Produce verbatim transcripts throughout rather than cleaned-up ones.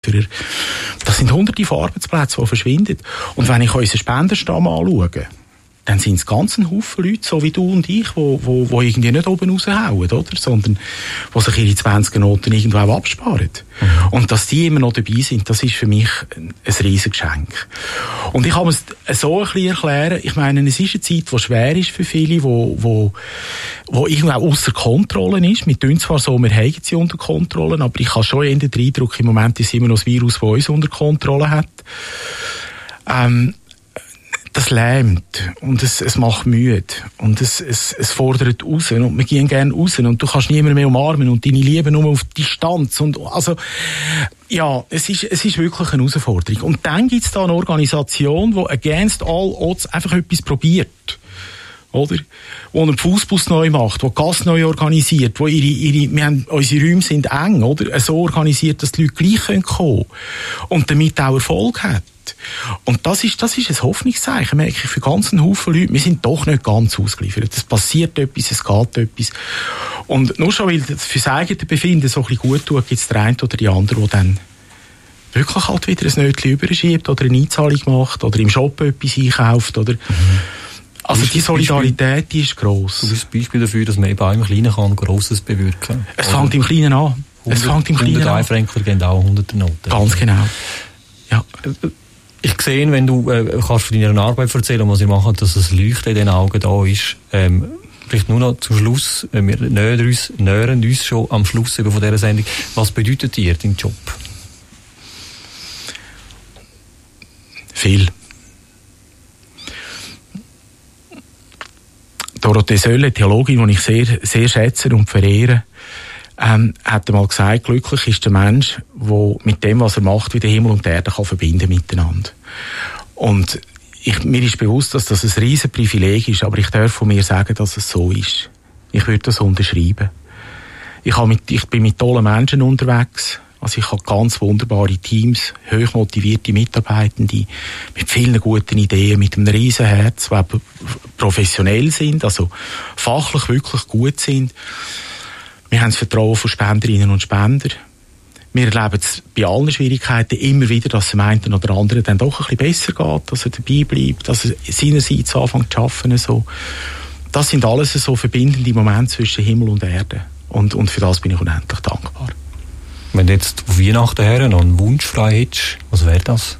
Förderer. Das sind hunderte von Arbeitsplätzen, die verschwinden. Und wenn ich unseren Spenderstamm anschaue, dann sind es ganz ein Haufen Leute, so wie du und ich, wo, wo, wo irgendwie nicht oben raushauen, oder? Sondern, die sich ihre zwanzig Noten irgendwo auch absparen. Mhm. Und dass die immer noch dabei sind, das ist für mich ein, ein riesen Geschenk. Und ich kann es so ein bisschen erklären, ich meine, es ist eine Zeit, die schwer ist für viele, wo, wo, wo irgendwie auch ausser Kontrolle ist. Wir tun zwar so, wir haben sie unter Kontrolle, aber ich habe schon eher den Eindruck, im Moment ist immer noch das Virus, das uns unter Kontrolle hat. Ähm, Das lähmt und es, es macht müde und es, es, es fordert raus und wir gehen gerne raus und du kannst niemanden mehr umarmen und deine Liebe nur auf Distanz und also ja, es ist, es ist wirklich eine Herausforderung. Und dann gibt es da eine Organisation, die against all odds einfach etwas probiert. Oder? Wo einen Fußbus neu macht, wo Gas neu organisiert, wo ihre, ihre, wir haben, unsere Räume sind eng, oder? So organisiert, dass die Leute gleich kommen können und damit auch Erfolg hat. Und das ist, das ist ein Hoffnungszeichen, merke ich, für ganz einen Haufen Leute. Wir sind doch nicht ganz ausgeliefert. Es passiert etwas, es geht etwas. Und nur schon, weil das fürs eigene Befinden so ein bisschen gut tut, gibt es der eine oder die andere, der dann wirklich halt wieder ein Nötchen überschiebt oder eine Einzahlung macht oder im Shop etwas einkauft, oder? Mhm. Also die Solidarität, die ist gross. Du bist ein Beispiel dafür, dass man eben auch im Kleinen kann Grosses bewirken. Es oder fängt im Kleinen an. Es fängt im Kleinen an. hundert Fränkler gehen auch hundert Noten. Ganz genau. Ja. Ich sehe, wenn du äh, kannst von deiner Arbeit erzählen, was ihr macht, dass das Leuchten in den Augen da ist. Ähm, vielleicht nur noch zum Schluss, äh, wir nähern uns, nähern uns schon am Schluss eben von dieser Sendung. Was bedeutet dir dein Job? Viel. Dorothee Sölle, Theologin, die ich sehr, sehr schätze und verehre, ähm, hat einmal gesagt, glücklich ist der Mensch, der mit dem, was er macht, wie der Himmel und die Erde kann verbinden miteinander. Und ich, mir ist bewusst, dass das ein riesen Privileg ist, aber ich darf von mir sagen, dass es so ist. Ich würde das unterschreiben. Ich, habe mit, ich bin mit tollen Menschen unterwegs. Also ich habe ganz wunderbare Teams, hochmotivierte Mitarbeitende, mit vielen guten Ideen, mit einem riesen Herz, die professionell sind, also fachlich wirklich gut sind. Wir haben das Vertrauen von Spenderinnen und Spender. Wir erleben es bei allen Schwierigkeiten immer wieder, dass es dem einen oder anderen dann doch ein bisschen besser geht, dass er dabei bleibt, dass er seinerseits anfängt zu arbeiten. So. Das sind alles so verbindende Momente zwischen Himmel und Erde. Und, und für das bin ich unendlich dankbar. Wenn du jetzt auf Weihnachten her noch einen Wunsch frei hättest, was wäre das?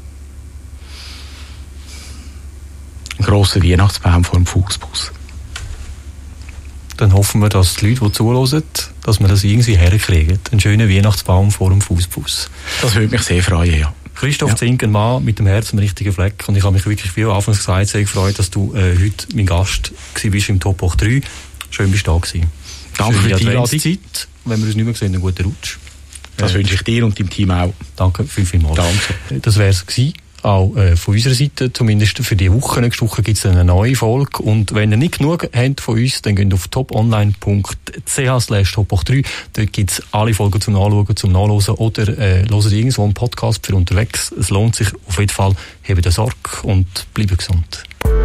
Ein grosser Weihnachtsbaum vor dem Fußbus. Dann hoffen wir, dass die Leute, die zuhören, dass wir das irgendwie herkriegen. Einen schönen Weihnachtsbaum vor dem Fußbus. Das würde mich sehr freuen, ja. Christoph ja. Zink, ein Mann mit dem Herz am richtigen Fleck. Und ich habe mich wirklich, wie anfangs gesagt, sehr gefreut, dass du äh, heute mein Gast warst im Top acht drei. Schön, bist du da gewesen. Danke für die Einladung. Wenn wir uns nicht mehr sehen, einen guten Rutsch. Das äh, wünsche ich dir und deinem Team auch. Danke, viel, viel mal. Danke. Das wäre es gewesen. Auch äh, von unserer Seite, zumindest für die Woche. Nächste Woche gibt es eine neue Folge. Und wenn ihr nicht genug habt von uns, dann geht auf toponline punkt c h slash top acht drei. Dort gibt es alle Folgen zum Nachschauen, zum Nachlesen oder äh, hört irgendwo einen Podcast für unterwegs. Es lohnt sich auf jeden Fall. Habt eine Sorge und bleibt gesund.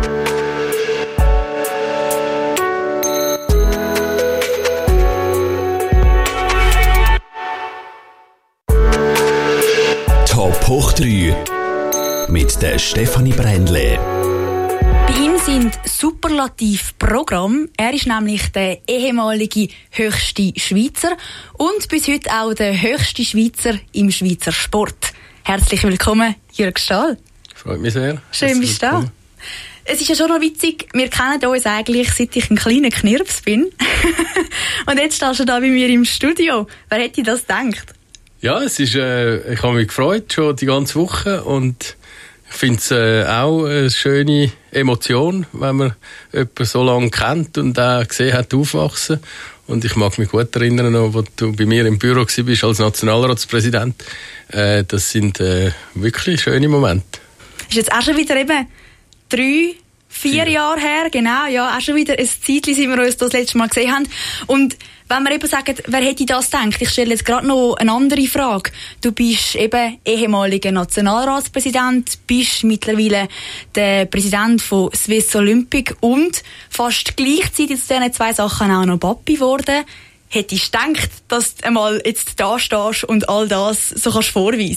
Top hoch drei mit der Stefanie Brändle. Bei ihm sind Superlativprogramm. Er ist nämlich der ehemalige höchste Schweizer und bis heute auch der höchste Schweizer im Schweizer Sport. Herzlich willkommen, Jürg Stahl. Freut mich sehr. Schön, bist du da. Es ist ja schon noch witzig, wir kennen uns eigentlich, seit ich ein kleiner Knirps bin. Und jetzt stehst du da bei mir im Studio. Wer hätte das gedacht? Ja, es ist, äh, ich habe mich gefreut, schon die ganze Woche, und ich finde es äh, auch eine schöne Emotion, wenn man jemanden so lange kennt und auch gesehen hat, aufwachsen. Und ich mag mich gut erinnern, als du bei mir im Büro warst als Nationalratspräsident. Äh, das sind äh, wirklich schöne Momente. Ist jetzt auch schon wieder eben drei, vier ja. Jahre her, genau, ja, auch schon wieder ein Zeitchen, seit wir uns das letzte Mal gesehen haben. Und wenn wir eben sagen, wer hätte das gedacht? Ich stelle jetzt gerade noch eine andere Frage. Du bist eben ehemaliger Nationalratspräsident, bist mittlerweile der Präsident von Swiss Olympic und fast gleichzeitig zu diesen zwei Sachen auch noch Papi geworden. Hättest du gedacht, dass du einmal jetzt da stehst und all das so kannst vorweisen?